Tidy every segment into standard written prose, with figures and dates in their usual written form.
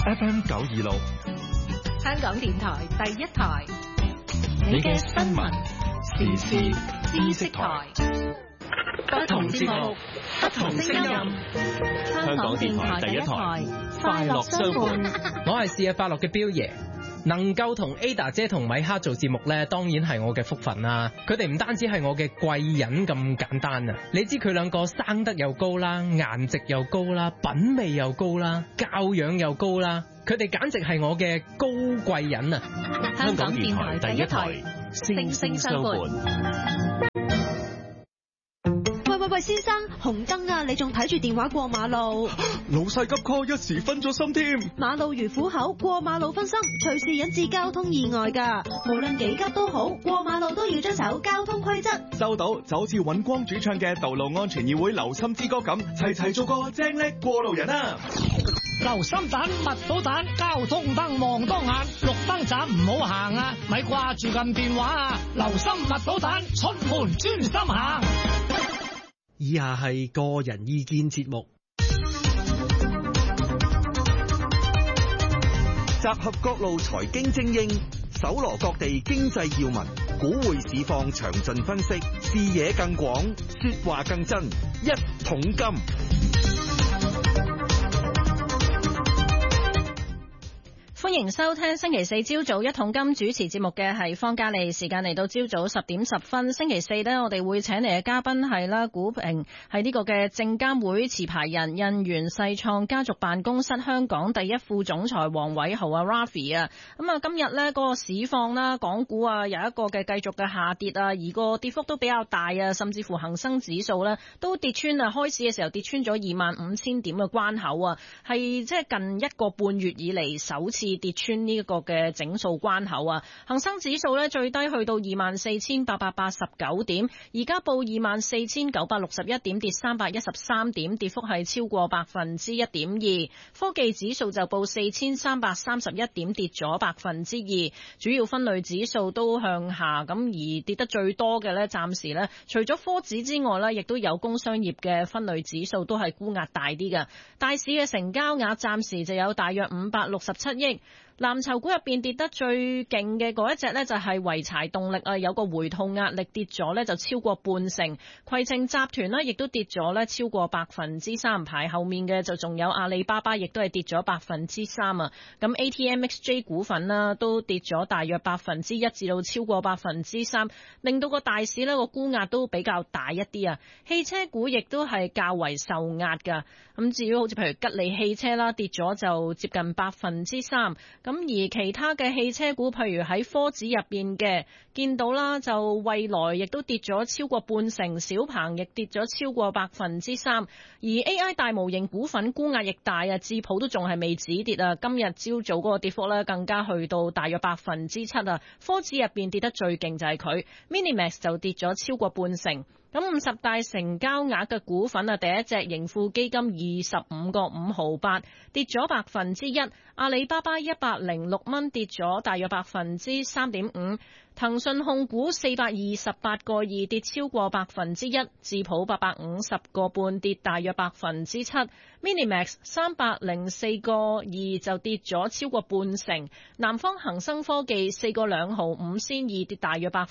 FM 926， 香港電台第一台， 你嘅新聞時事知識台， 不同節目，不同聲音， 香港電台第一台，快樂相伴。 我係視野快樂嘅彪爺。能夠同 Ada 姐同米哈做節目呢，當然係我嘅福分啦。佢哋唔單止係我嘅貴人咁簡單啊！你知佢兩個生得又高啦，顏值又高啦，品味又高啦，教養又高啦，佢哋簡直係我嘅高貴人啊！ 香港電台第一台，聲聲相伴。 喂，先生，紅燈啊！你仲睇住電話過馬路？ 老細急 call，一時分咗心添。 馬路如虎口，過馬路分心，隨時引致交通意外㗎。無論幾急都好，過馬路都要遵守交通規則。 收到，就好似尹光主唱嘅《道路安全議會留心之歌》咁，齊齊做個精叻過路人啊！ 留心彈，密到彈，交通燈望多眼，綠燈站唔好行啊！咪掛住撳電話啊！留心密到彈，出門專心行。 以下係個人意見節目， 集合各路財經精英，搜羅各地經濟要聞，股匯市況詳盡分析，視野更廣，說話更真，一桶金。 歡迎收聽星期四朝早一桶金，主持節目嘅係方嘉莉。時間嚟到朝早10點10分，星期四呢，我哋會請嚟嘅嘉賓係啦，股評係呢個嘅證監會持牌人印源世創家族辦公室香港第一副總裁黃偉豪啊 Rafi 啊。咁啊，今日呢嗰個市況啦，港股啊有一個嘅繼續嘅下跌啊，而個跌幅都比較大啊，甚至乎恒生指數呢都跌穿啊，開市嘅時候跌穿咗25,000點嘅關口啊，係即係近1個半月以嚟首次跌穿呢個嘅整數關口啊！恒生指數呢最低去到24,889點，而家報24,961點，跌313點，跌幅係超過1.2%。科技指數就報4,331點，跌咗2%。主要分類指數都向下，咁而跌得最多嘅呢，暫時呢除咗科指之外呢，亦都有工商業嘅分類指數都係沽壓大啲嘅。大市嘅成交額暫時就有大約567億。藍籌股入邊跌得最勁嘅嗰一隻呢，就係濰柴動力啊，有個回吐壓力，跌咗呢就超過半成。攜程集團呢亦都跌咗呢超過3%，排後面嘅就仲有阿里巴巴，亦都係跌咗3%啊。咁 ATMXJ 股份啦都跌咗大約1%至到超過3%，令到個大市呢個沽壓都比較大一啲啊。汽車股亦都係較為受壓噶。咁至於好似譬如吉利汽車啦，跌咗就接近3%。咁而其他嘅汽車股，譬如喺科指入邊嘅，見到啦，就蔚來亦都跌咗超過半成，小鵬亦跌咗超過3%。而 AI 大模型股份沽壓亦大啊，智普都仲係未止跌啊，今日朝早嗰個跌幅咧更加去到大約7%啊。科指入邊跌得最勁就係佢 Minimax 就跌咗超過半成。咁50大成交額嘅股份啊，第一隻盈富基金25個5毫8，跌咗1%。阿里巴巴106蚊，跌咗大約3.5%。騰訊控股428個2，跌超過1%。智普850個半，跌大約7%。Minimax 304個2就跌咗超過半成。南方恒生科技4個2毫5仙2，跌大約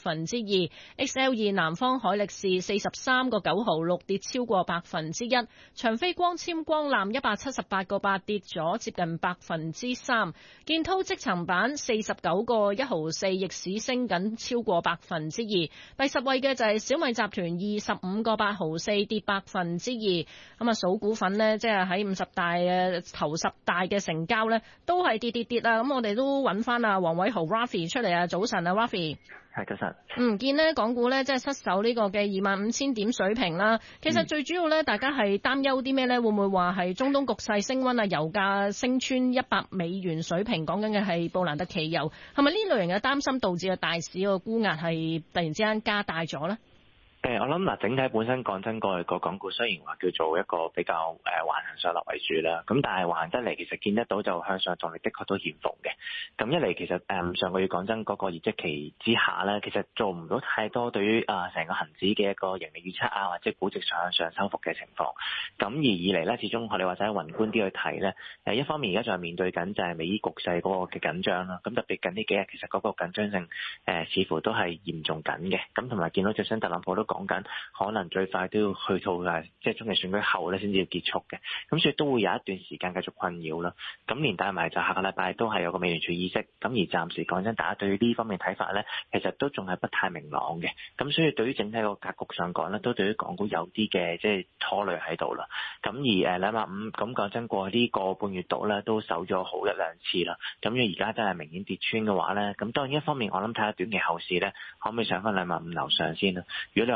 2%。XL2 南方海力士43個9毫6，跌超過1%。長飛光纖光纜178個8，跌咗接近3%。建滔積層板49個1毫4，逆市升緊超過2%。第10位嘅就係小米集團25個8毫4，跌2%。咁啊數股份呢，即係喺50大嘅頭10大嘅成交呢，都係跌啊！咁我哋都揾翻啊黃偉豪 Rafi 出嚟啊！早晨啊 Rafi。 係早晨。 見呢港股呢，即係失守呢個嘅25,000點水平啦。其實最主要呢，大家係擔憂啲咩呢？會唔會話係中東局勢升溫啊？油價升穿$100水平，講緊嘅係布蘭特期油，係咪呢類型嘅擔心導致個大市個沽壓係突然之間加大咗呢？ 我諗嗱，整體本身講真過去個港股雖然話叫做一個比較橫行上落為主啦，咁但係橫行得嚟其實見得到就向上動力的確都欠奉嘅。咁一嚟其實上個月講真嗰個業績期之下咧，其實做唔到太多對於成個恒指嘅一個盈利預測啊，或者估值上收復嘅情況。咁而以嚟咧，始終我哋或者宏觀啲去睇咧，一方面而家就係面對緊就係美伊局勢嗰個嘅緊張啦。咁特別近呢幾日其實嗰個緊張性似乎都係嚴重緊嘅。咁同埋見到最新特朗普都講緊，可能最快都要去到即係中期選舉後咧先至要結束嘅。咁所以都會有一段時間繼續困擾啦。咁連帶埋就下個禮拜都係有個美聯儲議息。咁而暫時講真，大家對於呢方面睇法咧，其實都仲係不太明朗嘅。咁所以對於整體個格局上講咧，都對於港股有啲嘅即係拖累喺度啦。咁而250咁講真，過去呢個半月度咧都守咗好一兩次啦。咁如果而家真係明顯跌穿嘅話咧，咁當然一方面我諗睇下短期後市咧可唔可以上翻250樓上先啦。如果你